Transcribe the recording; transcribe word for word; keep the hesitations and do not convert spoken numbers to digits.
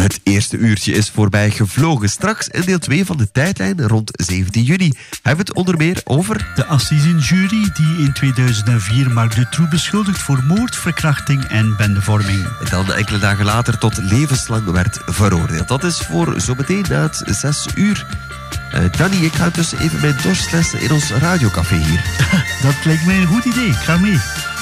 Het eerste uurtje is voorbij gevlogen. Straks in deel twee van de tijdlijn rond zeventien juni hebben we het onder meer over... de assisenjury die in tweeduizend vier Marc Dutroux beschuldigt voor moord, verkrachting en bendevorming. En dan enkele dagen later tot levenslang werd veroordeeld. Dat is voor zometeen na het zes uur. Uh, Danny, ik ga tussen even mijn dorst lessen in ons radiocafé hier. Dat lijkt mij een goed idee. Ik ga mee.